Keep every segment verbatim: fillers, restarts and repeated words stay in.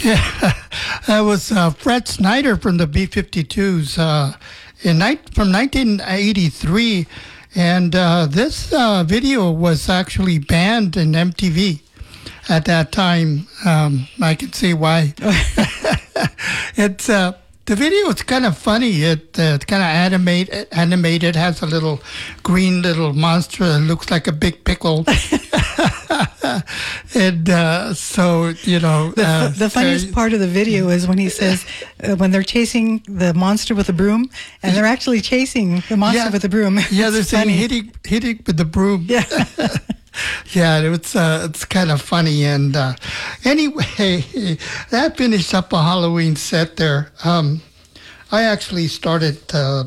Yeah, that was uh, Fred Snyder from the B fifty-twos uh, in ni- from nineteen eighty-three. And uh, this uh, video was actually banned in M T V at that time. Um, I can see why. it's uh, the video is kind of funny. It uh, kind of animate animated. Has a little green little monster that looks like a big pickle. and uh, so you know, the, uh, the funniest uh, part of the video is when he says uh, when they're chasing the monster with a broom, and they're actually chasing the monster yeah, with a broom. Yeah, they're It's saying funny. hitting hitting with the broom. Yeah. Yeah, it's uh, it's kind of funny. And uh, anyway, that finished up a Halloween set there. Um, I actually started. Uh,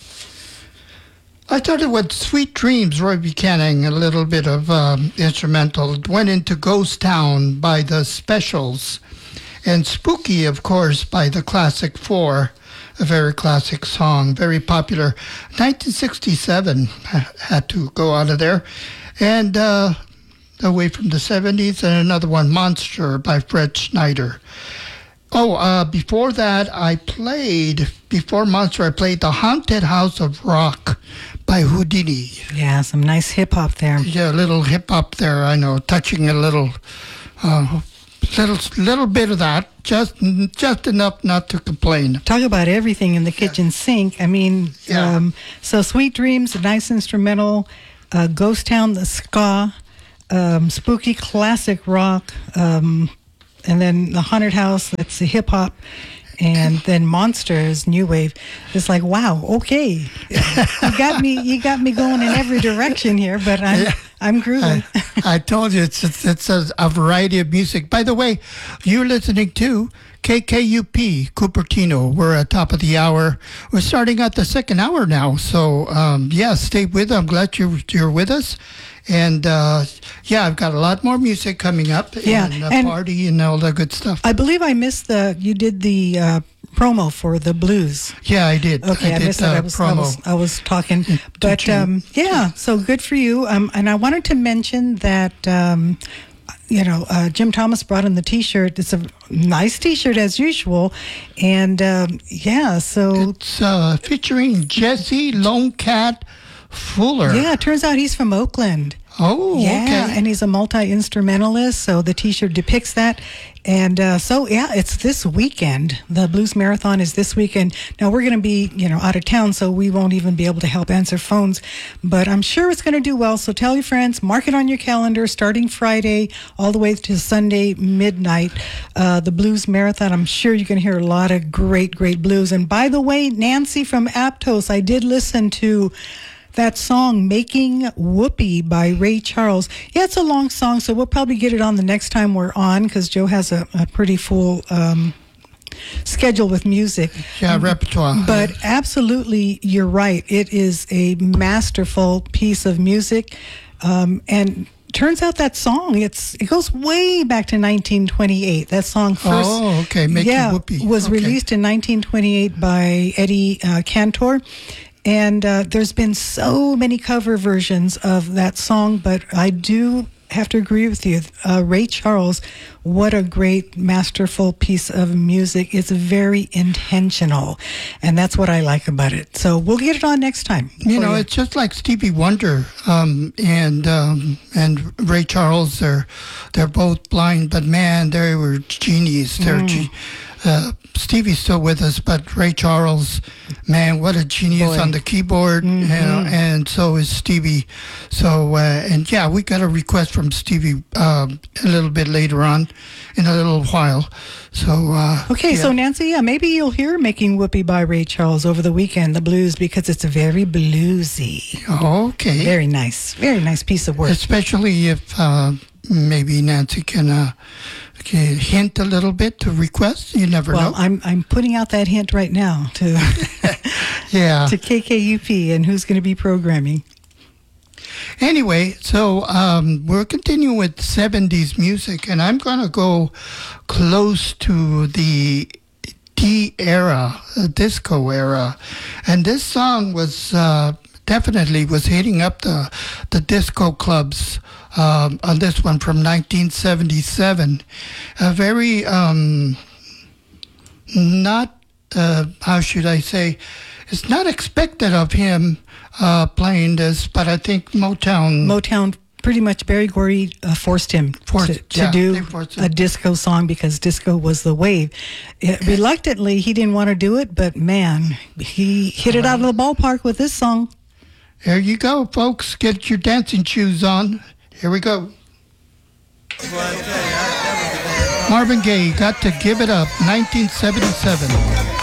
I started with Sweet Dreams, Roy Buchanan, a little bit of um, instrumental. Went into Ghost Town by the Specials, and Spooky, of course, by the Classic Four, a very classic song, very popular. nineteen sixty-seven had to go out of there. And uh, away from the seventies, and another one, Monster by Fred Snyder. Oh, uh, before that, I played, before Monster, I played The Haunted House of Rock by Houdini. Yeah, some nice hip hop there. Yeah, a little hip hop there, I know, touching a little, uh, little, little bit of that, just, just enough not to complain. Talk about everything in the kitchen sink. I mean, Yeah. um, so Sweet Dreams, a nice instrumental. Uh, Ghost Town, the ska, um, Spooky, classic rock, um, and then the Haunted House, that's the hip hop, and then Monsters, new wave. It's like, wow, okay, you got me, you got me going in every direction here, but I'm, Yeah. I'm grooving. I, I told you it's it's, it's a, a variety of music. By the way, you're listening to K K U P Cupertino. We're at top of the hour. We're starting out the second hour now. So um, yeah, stay with us. I'm glad you're you're with us. And uh, yeah, I've got a lot more music coming up. Yeah, and a and party and all that good stuff. I believe I missed the, you did the uh, promo for the blues. Yeah, I did. Okay, I, I did missed that. I uh, was, I promo. was I was talking, but you- um, yeah. So good for you. Um, and I wanted to mention that um, you know uh, Jim Thomas brought in the T-shirt. It's a nice T-shirt as usual, and um, yeah. So It's uh, featuring Jesse Lone Cat Fuller. yeah, it turns out he's from Oakland. Oh, Yeah, okay. and he's a multi-instrumentalist, so the T-shirt depicts that. And uh, so, yeah, it's this weekend. The Blues Marathon is this weekend. Now, we're going to be, you know, out of town, so we won't even be able to help answer phones. But I'm sure it's going to do well. So tell your friends, mark it on your calendar, starting Friday all the way to Sunday midnight. Uh, the Blues Marathon, I'm sure you're going to hear a lot of great, great blues. And by the way, Nancy from Aptos, I did listen to that song, Making Whoopee by Ray Charles. Yeah, it's a long song, so we'll probably get it on the next time we're on because Joe has a, a pretty full um, schedule with music. Yeah, repertoire. But absolutely, you're right. It is a masterful piece of music. Um, and turns out that song, it's it goes way back to nineteen twenty-eight. That song first, Oh, okay, Making yeah, Whoopee. was Okay. released in nineteen twenty-eight by Eddie uh, Cantor. And uh, there's been so many cover versions of that song, but I do have to agree with you. Uh, Ray Charles, what a great, masterful piece of music. It's very intentional, and that's what I like about it. So we'll get it on next time. You for know, it's just like Stevie Wonder um, and um, and Ray Charles. They're they're both blind, but man, they were genius. They're Mm. ge- uh, Stevie's still with us, but Ray Charles, man, what a genius Boy. on the keyboard, you know, and so is Stevie. So uh, and yeah, we got a request from Stevie um, a little bit later on, in a little while. So uh, Okay, yeah. so Nancy, yeah, maybe you'll hear Making Whoopee by Ray Charles over the weekend, the blues, because it's very bluesy. Okay, Very nice. Very nice piece of work. especially if uh, maybe Nancy can, uh, can hint a little bit to request. You never Well, know. I'm I'm putting out that hint right now to Yeah. to K K U P and who's going to be programming. Anyway, so um, we're continuing with seventies music, and I'm going to go close to the D era, uh, disco era, and this song was uh, definitely was hitting up the the disco clubs um, on this one from nineteen seventy-seven. A very um, not, uh, how should I say, it's not expected of him uh, playing this, but I think Motown... Motown, pretty much Berry Gordy uh, forced him Forced- to, to yeah, they do forced him. a disco song because disco was the wave. Uh, reluctantly, he didn't want to do it, but man, he hit it out of the ballpark with this song. There you go, folks. Get your dancing shoes on. Here we go. Marvin Gaye, Got to Give It Up, nineteen seventy-seven.